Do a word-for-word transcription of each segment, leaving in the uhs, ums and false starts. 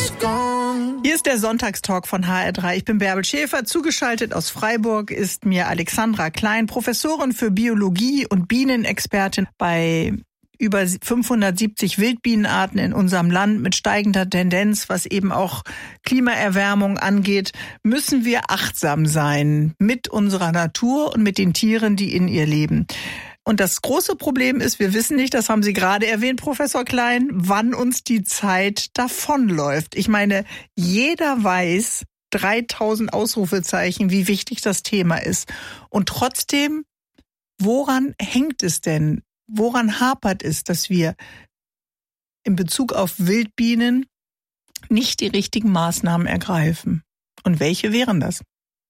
was gone. Hier ist der Sonntagstalk von H R drei. Ich bin Bärbel Schäfer. Zugeschaltet aus Freiburg ist mir Alexandra Klein, Professorin für Biologie und Bienenexpertin bei über fünfhundertsiebzig Wildbienenarten in unserem Land mit steigender Tendenz, was eben auch Klimaerwärmung angeht, müssen wir achtsam sein mit unserer Natur und mit den Tieren, die in ihr leben. Und das große Problem ist, wir wissen nicht, das haben Sie gerade erwähnt, Professor Klein, wann uns die Zeit davonläuft. Ich meine, jeder weiß, dreitausend Ausrufezeichen, wie wichtig das Thema ist. Und trotzdem, woran hängt es denn? Woran hapert es, dass wir in Bezug auf Wildbienen nicht die richtigen Maßnahmen ergreifen? Und welche wären das?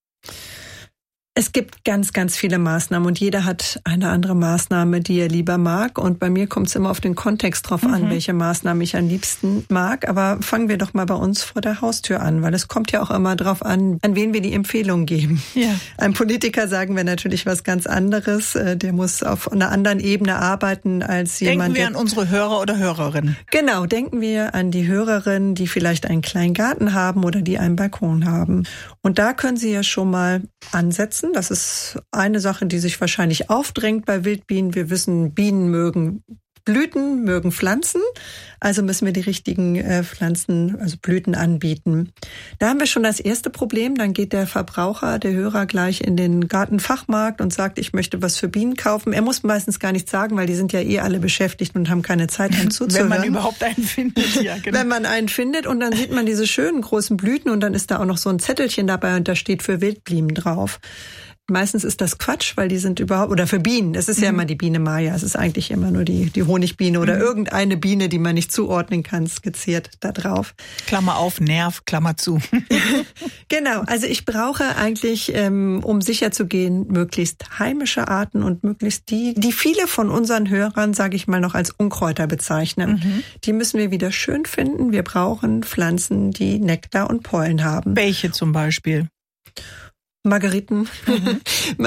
Es gibt ganz, ganz viele Maßnahmen und jeder hat eine andere Maßnahme, die er lieber mag. Und bei mir kommt es immer auf den Kontext drauf mhm. an, welche Maßnahme ich am liebsten mag. Aber fangen wir doch mal bei uns vor der Haustür an, weil es kommt ja auch immer drauf an, an wen wir die Empfehlung geben. Ja. Einem Politiker sagen wir natürlich was ganz anderes. Der muss auf einer anderen Ebene arbeiten als jemand. Denken wir an unsere Hörer oder Hörerinnen. Genau, denken wir an die Hörerinnen, die vielleicht einen kleinen Garten haben oder die einen Balkon haben. Und da können Sie ja schon mal ansetzen. Das ist eine Sache, die sich wahrscheinlich aufdrängt bei Wildbienen. Wir wissen, Bienen mögen Blüten, mögen Pflanzen. Also müssen wir die richtigen äh, Pflanzen, also Blüten anbieten. Da haben wir schon das erste Problem. Dann geht der Verbraucher, der Hörer gleich in den Gartenfachmarkt und sagt, ich möchte was für Bienen kaufen. Er muss meistens gar nichts sagen, weil die sind ja eh alle beschäftigt und haben keine Zeit, um zuzuhören. Wenn man überhaupt einen findet, ja, genau. Wenn man einen findet und dann sieht man diese schönen großen Blüten und dann ist da auch noch so ein Zettelchen dabei und da steht für Wildbienen drauf. Meistens ist das Quatsch, weil die sind überhaupt, oder für Bienen, es ist mhm. ja immer die Biene Maya, es ist eigentlich immer nur die, die Honigbiene oder mhm. irgendeine Biene, die man nicht zuordnen kann, skizziert da drauf. Klammer auf, Nerv, Klammer zu. Genau, also ich brauche eigentlich, ähm, um sicher zu gehen, möglichst heimische Arten und möglichst die, die viele von unseren Hörern, sage ich mal, noch als Unkräuter bezeichnen. Mhm. Die müssen wir wieder schön finden. Wir brauchen Pflanzen, die Nektar und Pollen haben. Welche zum Beispiel? Margeriten. Mhm.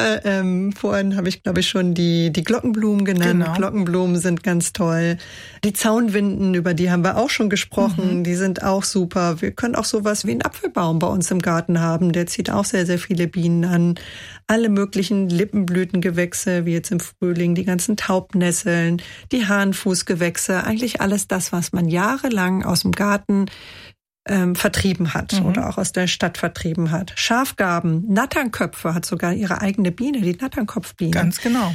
ähm, vorhin habe ich, glaube ich, schon die, die Glockenblumen genannt. Genau. Glockenblumen sind ganz toll. Die Zaunwinden, über die haben wir auch schon gesprochen, mhm. die sind auch super. Wir können auch sowas wie einen Apfelbaum bei uns im Garten haben. Der zieht auch sehr, sehr viele Bienen an. Alle möglichen Lippenblütengewächse, wie jetzt im Frühling, die ganzen Taubnesseln, die Hahnfußgewächse, eigentlich alles das, was man jahrelang aus dem Garten Ähm, vertrieben hat mhm. oder auch aus der Stadt vertrieben hat. Schafgarben, Natternköpfe hat sogar ihre eigene Biene, die Natternkopfbiene. Ganz genau.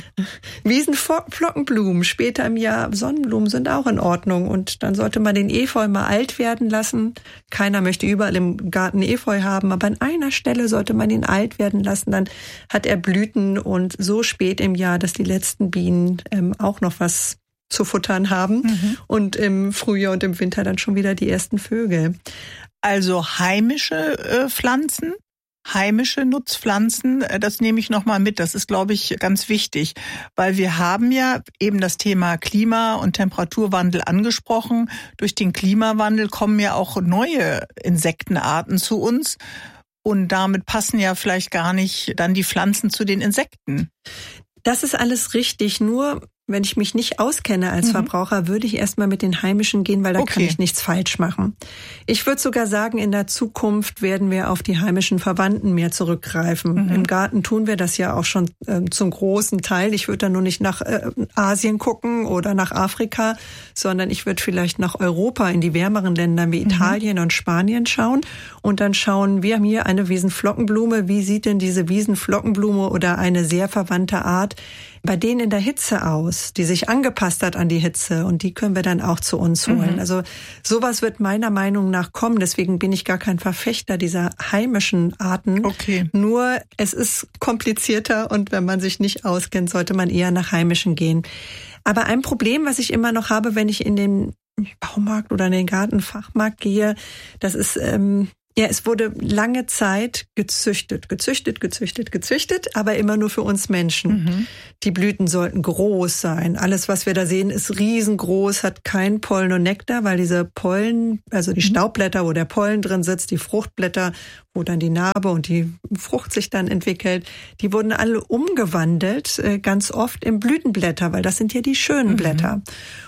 Wiesenflockenblumen, später im Jahr Sonnenblumen sind auch in Ordnung und dann sollte man den Efeu mal alt werden lassen. Keiner möchte überall im Garten Efeu haben, aber an einer Stelle sollte man ihn alt werden lassen, dann hat er Blüten und so spät im Jahr, dass die letzten Bienen ähm, auch noch was zu futtern haben mhm. und im Frühjahr und im Winter dann schon wieder die ersten Vögel. Also heimische äh, Pflanzen, heimische Nutzpflanzen, äh, das nehme ich nochmal mit. Das ist, glaube ich, ganz wichtig, weil wir haben ja eben das Thema Klima- und Temperaturwandel angesprochen. Durch den Klimawandel kommen ja auch neue Insektenarten zu uns und damit passen ja vielleicht gar nicht dann die Pflanzen zu den Insekten. Das ist alles richtig, nur wenn ich mich nicht auskenne als mhm. Verbraucher, würde ich erstmal mit den heimischen gehen, weil da okay. kann ich nichts falsch machen. Ich würde sogar sagen, in der Zukunft werden wir auf die heimischen Verwandten mehr zurückgreifen. Mhm. Im Garten tun wir das ja auch schon äh, zum großen Teil. Ich würde da nur nicht nach äh, Asien gucken oder nach Afrika, sondern ich würde vielleicht nach Europa, in die wärmeren Länder wie Italien mhm. und Spanien schauen und dann schauen, wir haben hier eine Wiesenflockenblume. Wie sieht denn diese Wiesenflockenblume oder eine sehr verwandte Art bei denen in der Hitze aus, die sich angepasst hat an die Hitze und die können wir dann auch zu uns holen. Mhm. Also sowas wird meiner Meinung nach kommen, deswegen bin ich gar kein Verfechter dieser heimischen Arten. Okay. Nur es ist komplizierter und wenn man sich nicht auskennt, sollte man eher nach heimischen gehen. Aber ein Problem, was ich immer noch habe, wenn ich in den Baumarkt oder in den Gartenfachmarkt gehe, das ist ähm, ja, es wurde lange Zeit gezüchtet, gezüchtet, gezüchtet, gezüchtet, aber immer nur für uns Menschen. Mhm. Die Blüten sollten groß sein. Alles, was wir da sehen, ist riesengroß, hat kein Pollen und Nektar, weil diese Pollen, also die Staubblätter, wo der Pollen drin sitzt, die Fruchtblätter, wo dann die Narbe und die Frucht sich dann entwickelt, die wurden alle umgewandelt, ganz oft in Blütenblätter, weil das sind ja die schönen mhm. Blätter.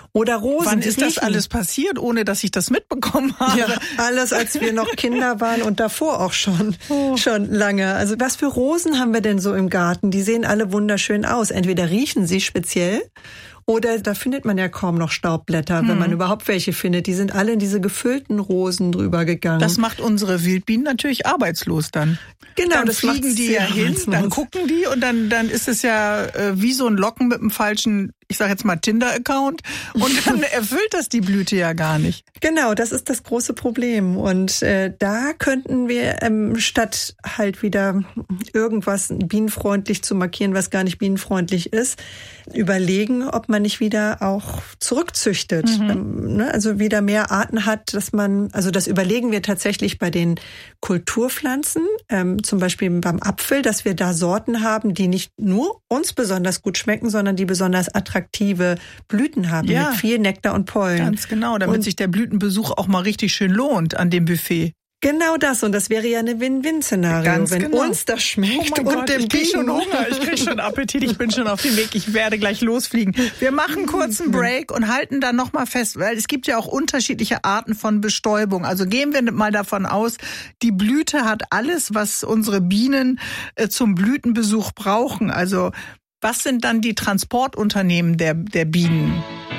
Oder Rosen. Wann ist das alles passiert, ohne dass ich das mitbekommen habe? Ja, alles, als wir noch Kinder waren und davor auch schon, oh. schon lange. Also was für Rosen haben wir denn so im Garten? Die sehen alle wunderschön aus. Entweder riechen sie speziell, oder da findet man ja kaum noch Staubblätter, wenn man überhaupt welche findet. Die sind alle in diese gefüllten Rosen drüber gegangen. Das macht unsere Wildbienen natürlich arbeitslos dann. Genau, dann das fliegen die ja hin, dann gucken die und dann dann ist es ja äh, wie so ein Locken mit einem falschen, ich sage jetzt mal Tinder-Account und dann erfüllt das die Blüte ja gar nicht. Genau, das ist das große Problem und äh, da könnten wir ähm, statt halt wieder irgendwas bienenfreundlich zu markieren, was gar nicht bienenfreundlich ist, überlegen, ob man nicht wieder auch zurückzüchtet, mhm. ähm, ne? Also wieder mehr Arten hat, dass man, also das überlegen wir tatsächlich bei den Kulturpflanzen, ähm, zum Beispiel beim Apfel, dass wir da Sorten haben, die nicht nur uns besonders gut schmecken, sondern die besonders attraktive Blüten haben, ja, mit viel Nektar und Pollen. Ganz genau, damit und sich der Blütenbesuch auch mal richtig schön lohnt an dem Buffet. Genau das, und das wäre ja eine Win-Win-Szenario, Ganz wenn genau. uns das schmeckt oh und Gott, dem ich krieg schon Hunger, ich krieg schon Appetit, ich bin schon auf dem Weg, ich werde gleich losfliegen. Wir machen kurz einen Break und halten dann nochmal fest, weil es gibt ja auch unterschiedliche Arten von Bestäubung. Also gehen wir mal davon aus, die Blüte hat alles, was unsere Bienen äh, zum Blütenbesuch brauchen. Also was sind dann die Transportunternehmen der, der Bienen?